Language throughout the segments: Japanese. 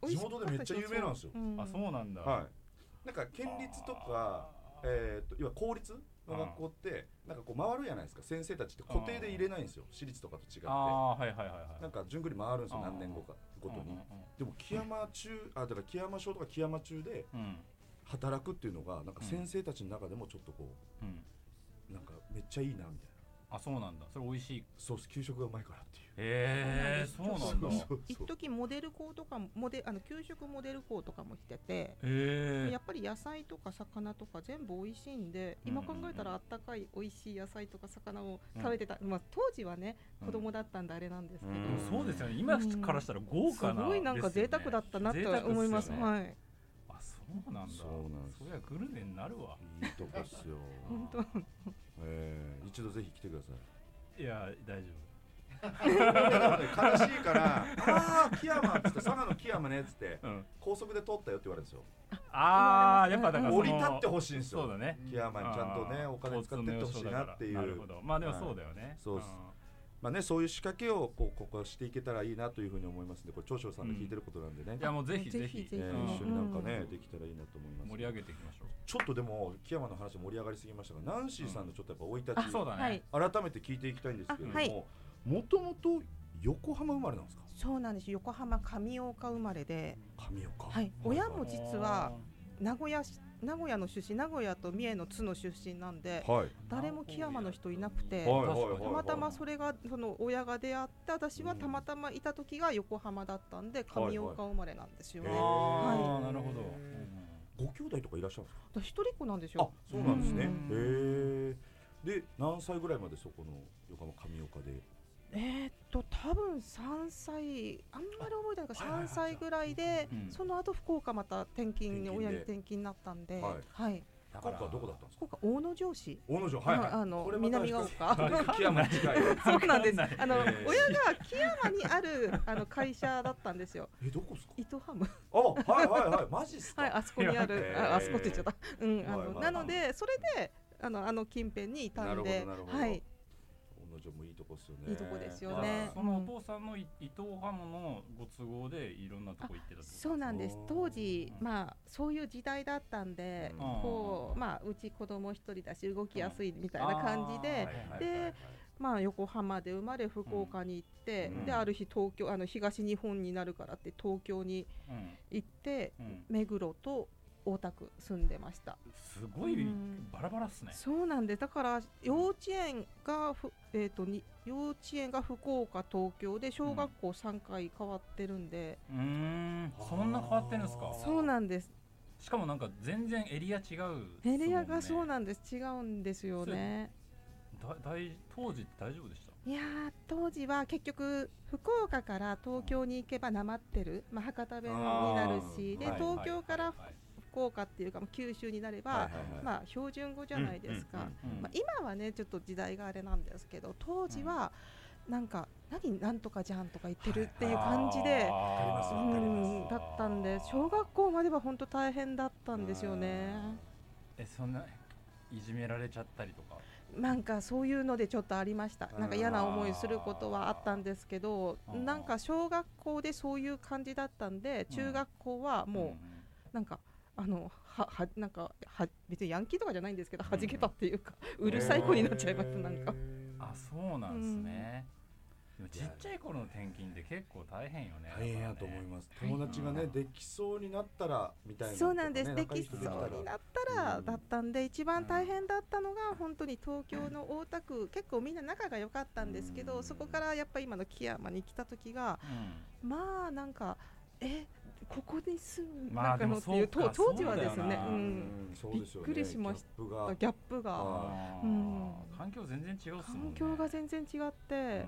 地元でめっちゃ有名なんですよ。 あ、そうなんだ。 はい。なんか県立とか要は公立の学校ってなんかこう回るじゃないですか。先生たちって固定で入れないんですよ。私立とかと違って。 はいはいはいはい。 なんか順繰り回るんですよ。何年後かごとに。でも木山中だから木山小とか木山中で働くっていうのがなんか先生たちの中でもちょっとこうなんかめっちゃいいなみたいな。 あ、そうなんだ。それ美味しい。 そう給食がうまいからっていう。 そうなんだ。 一時モデル校とか給食モデル校とかも来てて、やっぱり野菜とか魚とか全部美味しいんで、今考えたらあったかい美味しい野菜とか魚を食べてた。まあ当時はね子供だったんであれなんですけど。 そうですよね。今からしたら豪華な。 すごいなんか贅沢だったなと思います。はい。 あ、そうなんだ。そりゃグルメになるわ。 いいとこっすよ。 本当。 一度ぜひ来てください。いや大丈夫。 悲しいからああ木山っつって佐賀の木山ねっつって高速で通ったよって言われるんですよ。 やっぱだから降り立ってほしいんですよ。 そうだね。 木山にちゃんとねお金使ってってほしいなっていう。 なるほど。まあでもそうだよね。 そうです。まあね、そういう仕掛けをここしていけたらいいなというふうに思いますので、これ長州さんが聞いてることなんでね、 いやもうぜひぜひ一緒になんかねできたらいいなと思います。 盛り上げていきましょう。 ちょっとでも木山の話盛り上がりすぎましたが、ナンシーさんのちょっとやっぱ生い立ち、 そうだね、 改めて聞いていきたいんですけれども、もともと横浜生まれなんですか？ そうなんです。横浜上岡生まれで、 上岡、 はい、親も実は名古屋の出身、名古屋と三重の津の出身なんで、誰も木山の人いなくて、たまたまそれがその親が出会って、私はたまたまいた時が横浜だったんで上岡生まれなんですよね。なるほど。 ご兄弟とかいらっしゃるんですか？ 一人っ子なんですよ。 あ、そうなんですね。で何歳ぐらいまでそこの横浜上岡で？ 多分3歳、あんまり覚えてないから3歳ぐらいで、その後福岡また親に転勤になったんで、はい。 福岡はどこだったんですか？ 福岡大野城市。 大野城、はい。 南が丘。 木山に近い。 そうなんです。親が木山にある会社だったんですよ。 どこですか？ 糸ハム。 はい、マジっすか？ はい、あそこにある、あそこって言っちゃった。なのでそれで近辺にいたんで、はい。 もいいとこですよね。 いいとこですよね。 そのお父さんの伊藤ハムのご都合でいろんなとこ行ってた。 そうなんです。当時そういう時代だったんで、うち子供一人だし動きやすいみたいな感じで、で横浜で生まれ福岡に行って、である日東京東日本になるからって東京に行って、目黒と大田区住んでました。 すごいバラバラっすね。 そうなんです。だから幼稚園が福岡、東京で小学校3回変わってるんで、 そんな変わってるんですか？ そうなんです。 しかもなんか全然エリア違う。 エリアがそうなんです。違うんですよね。 当時大丈夫でした？ いや当時は結局福岡から東京に行けばなまってる、博多弁になるし、で東京から福岡っていうか九州になれば標準語じゃないですか。今はねちょっと時代があれなんですけど、当時はなんかなんとかじゃんとか言ってるっていう感じでだったんで、小学校までは本当大変だったんですよね。 そんないじめられちゃったりとか？ なんかそういうのでちょっとありました。なんか嫌な思いすることはあったんですけど、なんか小学校でそういう感じだったんで、中学校はもうなんかなんか別にヤンキーとかじゃないんですけど、弾けたっていうか、うるさい子になっちゃいました。なんかそうなんですね。ちっちゃい頃の転勤って結構大変よね。 大変やと思います。友達がねできそうになったらみたいな。 そうなんです。できそうになったらだったんで、一番大変だったのが本当に東京の大田区、結構みんな仲が良かったんですけど、そこからやっぱり今の木山に来た時がなんかここに住む中のっていう当時はですね、びっくりしました。ギャップが環境全然違うっすもんね。 環境が全然違って、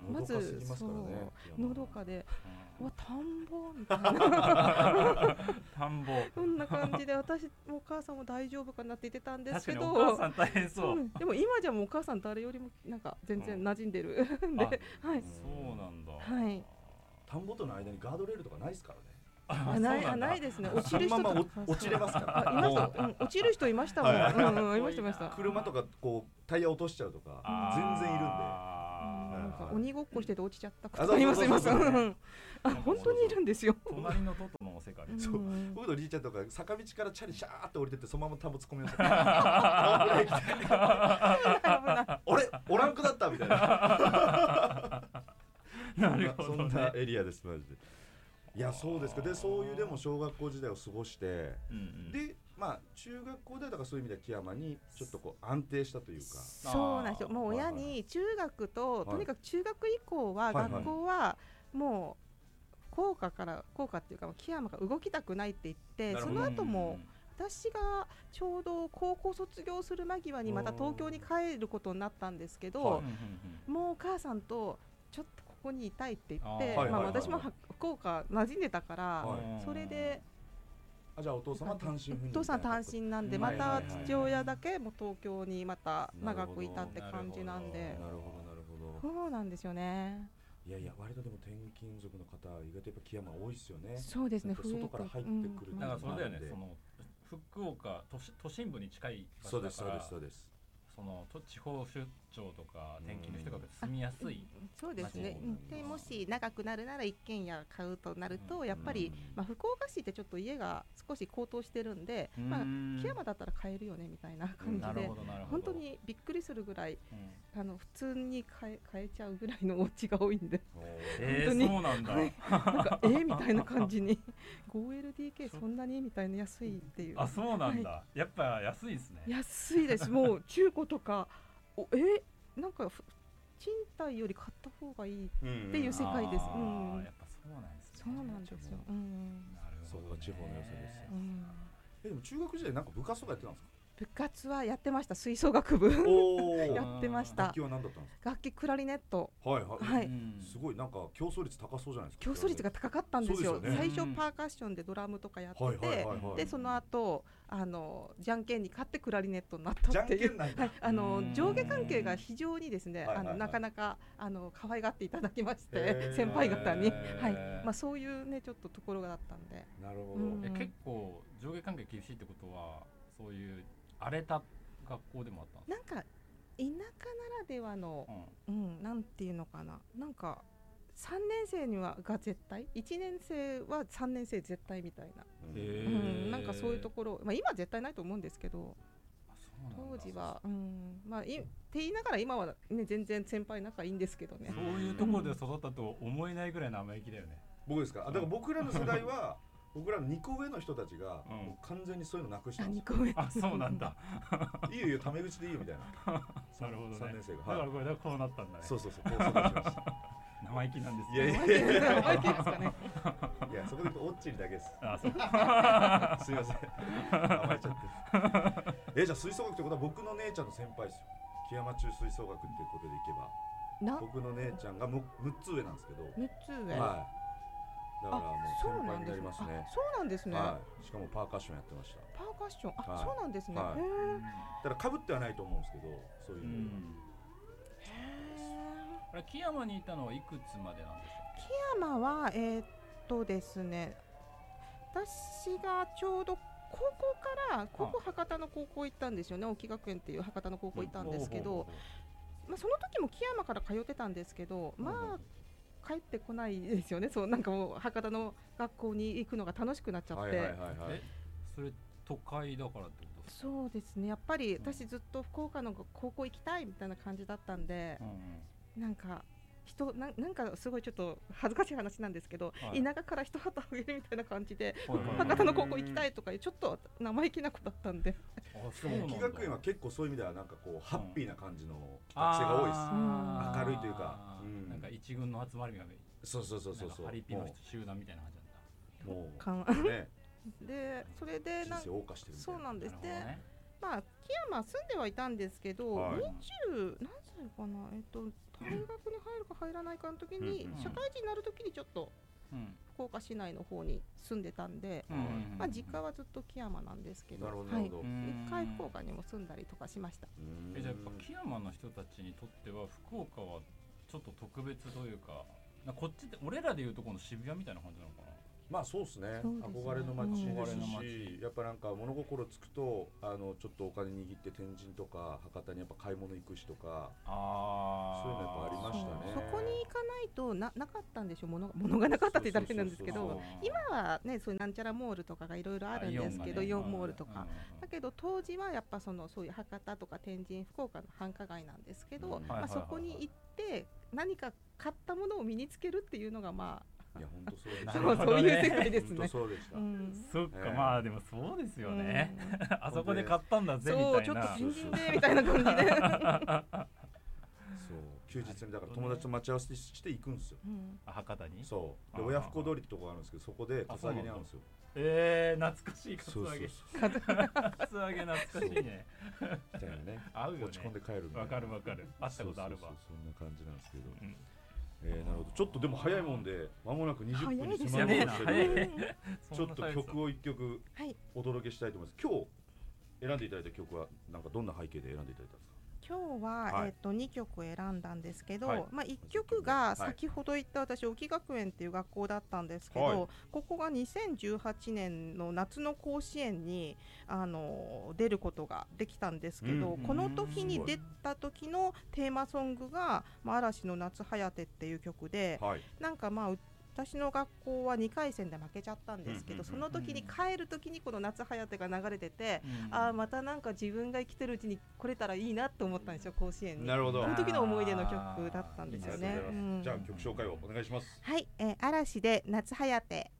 まずのどかで、田んぼみたいな田んぼそんな感じで、私もお母さんも大丈夫かなって言ってたんですけど、 確かにお母さん大変そう、 でも今じゃもうお母さん誰よりもなんか全然馴染んでるんで、はい、 そうなんだ。 はい。 田んぼとの間にガードレールとかないですからね。 ないですね。落ちる人とか落ちれますから。 いました。落ちる人いましたもん。いました。 車とかこうタイヤ落としちゃうとか全然いるんで。 か鬼ごっこしてて落ちちゃったことありますいます。あ、本当にいるんですよ。 隣のトトの世界。 そう、僕のじいちゃんとか坂道からチャリシャーって降りてってそのまま田んぼ突っ込みました。あれおらんくなったみたいな。なるほど、ね、そんなエリアですマジで。いやそうですか。でそういうでも小学校時代を過ごして、でまあ中学校でだからそういう意味では木山にちょっとこう安定したというか。 そうなんですよ。もう親に中学と、とにかく中学以降は学校はもう校歌っていうか木山が動きたくないって言って、その後も私がちょうど高校卒業する間際にまた東京に帰ることになったんですけど、もうお母さんとちょっとここにいたいって言って、まあ私も福岡馴染んでたから、それで。 じゃあお父さんは単身赴任。 お父さん単身なんで、また父親だけも東京にまた長くいたって感じなんで。 なるほどなるほど。 そうなんですよね。 いやいや割とでも転勤族の方意外とやっぱ木山多いですよね。 そうですね。 外から入ってくる。 だからそれだよね。その福岡都心部に近い場所だから。そうですそうです。その地方出張とか転勤の人が住みやすい。 そうですね。でもし長くなるなら一軒家買うとなるとやっぱり、まあ、福岡市ってちょっと家が少し高騰してるんで、まあ、木山だったら買えるよねみたいな感じで、本当にびっくりするぐらい、普通に買えちゃうぐらいのお家が多いんで、 本当にそうなんだ、 なんかみたいな感じに5LDK そんなにみたいな安いっていう。 あ、そうなんだ、やっぱ安いですね。 安いです。もう中古とかなんか賃貸より買った方がいいっていう世界です。 やっぱそうなんですね。 そうなんですよ。 なるほどね。地方の良さですよ。でも中学時代なんか部活とかやってたんですか？ 部活はやってました。吹奏楽部やってました。 楽器は何だったんですか？ 楽器クラリネット。 はい。すごいなんか競争率高そうじゃないですか。 競争率が高かったんですよ。最初パーカッションでドラムとかやってて、でその後じゃんけんに勝ってクラリネットになったっていう。上下関係が非常にですね、なかなか可愛がっていただきまして、先輩方に、まあそういうねちょっとところがあったんで。 なるほど。 結構上下関係厳しいってことはそういう荒れた学校でもあったんですか？ なんか田舎ならではの、なんていうのかな、なんか3年生にはが絶対、1年生は3年生絶対みたいな、なんかそういうところ、まあ、今は絶対ないと思うんですけど、当時は、まあって言いながら今はね全然先輩仲いいんですけどね。 そういうところで育ったと思えないぐらいの生意気だよね。 僕ですか？だから僕らの世代は僕らの2個上の人たちがもう完全にそういうのなくしたんですよ。 あ、そうなんだ。 いいよタメ口でいいよみたいな。 なるほどね。 3年生が。 だからこれこうなったんだね。 そうこう育ちました。 生意気なんですね。生意気ですかね。 いやそこで言うとオッチリだけです。 あ、そう。 すいません。甘えちゃって。じゃあ吹奏楽ってことは僕の姉ちゃんの先輩ですよ。木山中吹奏楽っていうことでいけば。僕の姉ちゃんが6つ上なんですけど。 6つ上。 はい。だからもう先輩になりますね。 そうなんですね。 しかもパーカッションやってました。 パーカッション、そうなんですね。 だから被ってはないと思うんですけど、そういう。 あれ木山にいたのはいくつまでなんでしょう？ 木山はですね、私がちょうど高校博多の高校行ったんですよね。沖学園っていう博多の高校行ったんですけど、まあその時も木山から通ってたんですけど、まあ帰ってこないですよね。そうなんかもう博多の学校に行くのが楽しくなっちゃって。 それ都会だからってことですか？ そうですね。やっぱり私ずっと福岡の高校行きたいみたいな感じだったんで、なんかなんかすごいちょっと恥ずかしい話なんですけど、田舎から一旗あげるみたいな感じで博多の高校行きたいとかちょっと生意気な子だったんで。 しかも沖学園は結構そういう意味ではなんかこうハッピーな感じの学生が多いです。明るいというか、 なんか一軍の集まりがそうハリピの集団みたいな感じなんだ。 もうね。 でそれでそうなんですね。まあ木山住んではいたんですけど、20何歳かな、大学に入るか入らないかの時に、社会人になる時にちょっと福岡市内の方に住んでたんで、まあ実家はずっと木山なんですけど、一回福岡にも住んだりとかしました。 じゃあやっぱ木山の人たちにとっては福岡はちょっと特別というか、こっちって俺らでいうとこの渋谷みたいな感じなのかな？ まあそうですね、憧れの街ですし、やっぱなんか物心つくとちょっとお金握って天神とか博多にやっぱ買い物行くしとか、そういうのやっぱありましたね。 そこに行かないとなかったんでしょう、物がなかったって言ったら変なんですけど、今はねそういうなんちゃらモールとかがいろいろあるんですけど、イオンモールとか、だけど当時はやっぱそういう博多とか天神福岡の繁華街なんですけど、そこに行って何か買ったものを身につけるっていうのがまあいや本当そうですね。 そういう世界ですね。 そうでした。 そっか、まあでもそうですよね。あそこで買ったんだぜみたいな。 そうちょっと新人でみたいな感じで。 そう休日にだから友達と待ち合わせして行くんですよ。 博多に。 そうで親不孝通りってとこがあるんですけど、そこでカツアゲに会うんですよ。 懐かしいカツアゲ。カツアゲ懐かしいね。 みたいなね。 合うよね。 落ち込んで帰るみたいな。 わかるわかる。会ったことあるわ。 そんな感じなんですけど。なるほど。ちょっとでも早いもんで間もなく20分に迫りましたけど、ちょっと曲を1曲お届けしたいと思います。今日選んでいただいた曲はなんかどんな背景で選んでいただいたんですか？ 今日は、2曲選んだんですけど、1曲が先ほど言った私沖学園っていう学校だったんですけど、ここが2018年の夏の甲子園に出ることができたんですけど、この時に出た時のテーマソングが嵐の夏はやてっていう曲で、なんかまあ私の学校は2回戦で負けちゃったんですけど、その時に帰る時にこの夏はやてが流れてて、またなんか自分が生きてるうちに来れたらいいなと思ったんですよ、甲子園に。 なるほど。 その時の思い出の曲だったんですよね。 じゃあ曲紹介をお願いします。 はい、嵐で夏はやて。